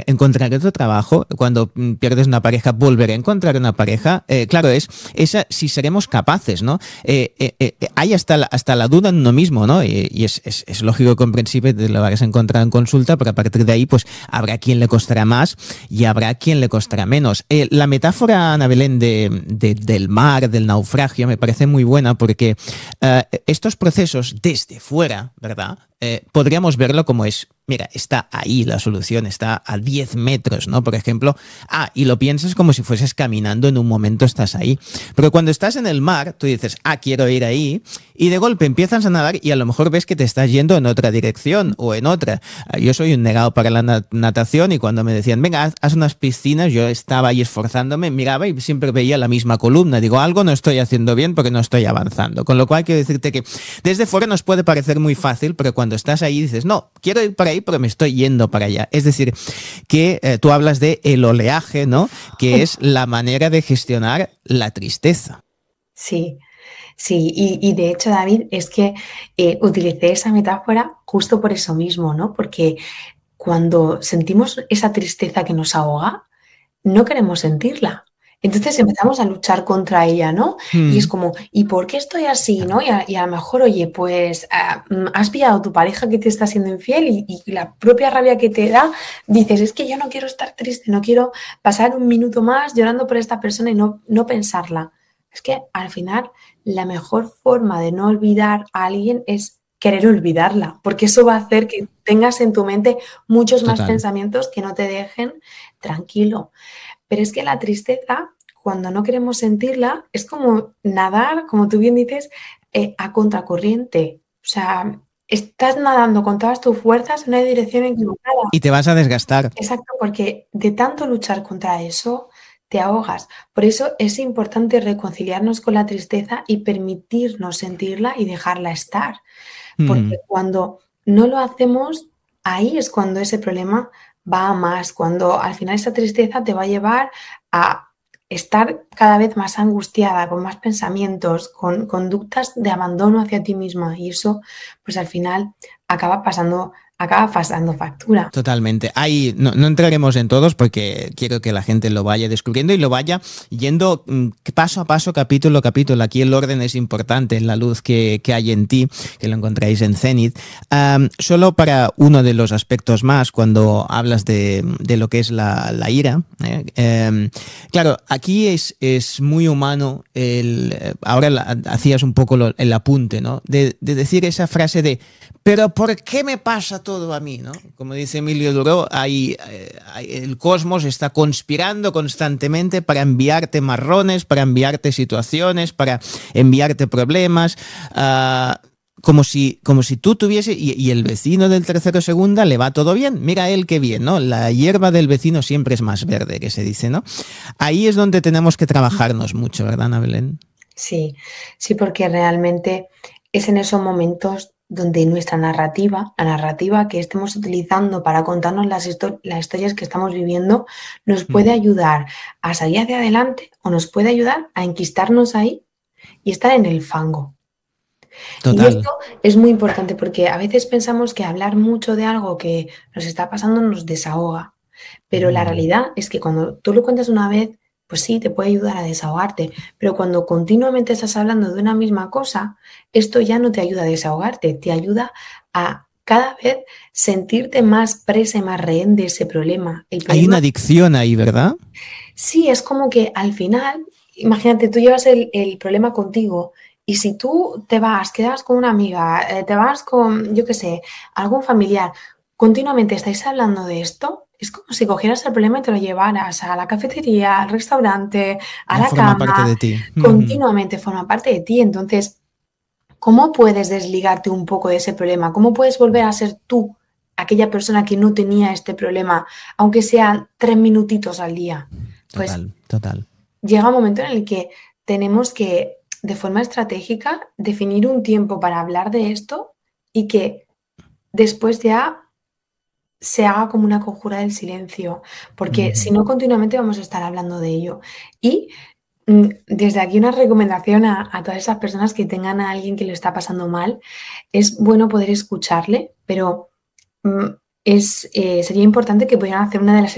encontraré otro trabajo, cuando pierdes una pareja, volveré a encontrar una pareja. Claro, es esa si seremos capaces, ¿no? Hay hasta la duda en uno mismo, ¿no? Y es lógico y comprensible, te lo vas a encontrar en consulta, pero a partir de ahí, pues habrá quien le costará más y habrá quien le costará menos. La metáfora, Ana Belén, del mar, del naufragio, me parece muy buena porque estos procesos desde fuera, ¿verdad? Podríamos verlo como es, mira, está ahí la solución, está a 10 metros, ¿no? Por ejemplo, y lo piensas como si fueses caminando, en un momento estás ahí. Pero cuando estás en el mar, tú dices, quiero ir ahí, y de golpe empiezas a nadar y a lo mejor ves que te estás yendo en otra dirección o en otra. Yo soy un negado para la natación y cuando me decían, venga, haz unas piscinas, yo estaba ahí esforzándome, miraba y siempre veía la misma columna. Digo, algo no estoy haciendo bien porque no estoy avanzando. Con lo cual quiero decirte que desde fuera nos puede parecer muy fácil, pero cuando estás ahí dices, no, quiero ir para ahí, pero me estoy yendo para allá. Es decir, que tú hablas de el oleaje, ¿no? Que es la manera de gestionar la tristeza. Sí, sí, y de hecho, David, es que utilicé esa metáfora justo por eso mismo, ¿no? Porque cuando sentimos esa tristeza que nos ahoga, no queremos sentirla. Entonces empezamos a luchar contra ella, ¿no? Y es Mm, como, ¿y por qué estoy así, no? Y a lo mejor, oye, pues has pillado a tu pareja que te está siendo infiel y la propia rabia que te da, dices, es que yo no quiero estar triste, no quiero pasar un minuto más llorando por esta persona y no pensarla. Es que al final la mejor forma de no olvidar a alguien es querer olvidarla, porque eso va a hacer que tengas en tu mente muchos más total. pensamientos que no te dejen tranquilo. Pero es que la tristeza, cuando no queremos sentirla, es como nadar, como tú bien dices, a contracorriente. O sea, estás nadando con todas tus fuerzas en una dirección equivocada. Y te vas a desgastar. Exacto, porque de tanto luchar contra eso, te ahogas. Por eso es importante reconciliarnos con la tristeza y permitirnos sentirla y dejarla estar. Porque Mm. cuando no lo hacemos, ahí es cuando ese problema va a más, cuando al final esa tristeza te va a llevar a estar cada vez más angustiada, con más pensamientos, con conductas de abandono hacia ti misma. Y eso, pues al final acaba pasando factura. Totalmente. Ahí no entraremos en todos porque quiero que la gente lo vaya descubriendo y lo vaya yendo paso a paso, capítulo a capítulo. Aquí el orden es importante en la luz que hay en ti, que lo encontráis en Zenith. Solo para uno de los aspectos más, cuando hablas de lo que es la ira. Claro, aquí es muy humano. Ahora hacías un poco el apunte, ¿no? De decir esa frase de pero ¿por qué me pasa todo a mí? ¿No? Como dice Emilio Duro, el cosmos está conspirando constantemente para enviarte marrones, para enviarte situaciones, para enviarte problemas. Como si tú tuviese, y el vecino del tercero segunda le va todo bien. Mira él qué bien, ¿no? La hierba del vecino siempre es más verde, que se dice, ¿no? Ahí es donde tenemos que trabajarnos mucho, ¿verdad, Ana Belén? Sí, sí, porque realmente es en esos momentos donde nuestra narrativa, la narrativa que estemos utilizando para contarnos las historias que estamos viviendo, nos puede ayudar a salir hacia adelante o nos puede ayudar a enquistarnos ahí y estar en el fango. Y esto Total. es muy importante porque a veces pensamos que hablar mucho de algo que nos está pasando nos desahoga, pero la Mm. realidad es que cuando tú lo cuentas una vez, pues sí, te puede ayudar a desahogarte, pero cuando continuamente estás hablando de una misma cosa, esto ya no te ayuda a desahogarte, te ayuda a cada vez sentirte más presa y más rehén de ese problema. El Hay problema una adicción ahí, ¿verdad? sí, es como que al final, imagínate, tú llevas el problema contigo y si tú te vas, quedas con una amiga, te vas con, yo qué sé, algún familiar, continuamente estáis hablando de esto, es como si cogieras el problema y te lo llevaras a la cafetería, al restaurante, a Ya la forma parte cama, de ti. continuamente forma parte de ti. Entonces, ¿cómo puedes desligarte un poco de ese problema? ¿Cómo puedes volver a ser tú, aquella persona que no tenía este problema, aunque sean 3 minutitos al día? Pues Total, total. llega un momento en el que tenemos que, de forma estratégica, definir un tiempo para hablar de esto y que después ya se haga como una conjura del silencio, porque si Ujú. no, continuamente vamos a estar hablando de ello. Y desde aquí una recomendación a todas esas personas que tengan a alguien que lo está pasando mal, es bueno poder escucharle, pero sería importante que pudieran hacer una de las